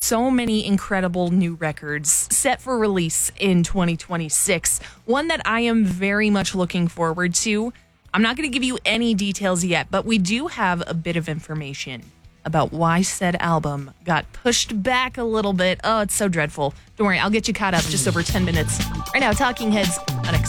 so many incredible new records set for release in 2026. One that I am very much looking forward to. I'm not going to give you any details yet, but we do have a bit of information about why said album got pushed back a little bit. Oh, it's so dreadful. Don't worry, I'll get you caught up just over 10 minutes. Right now, Talking Heads on X.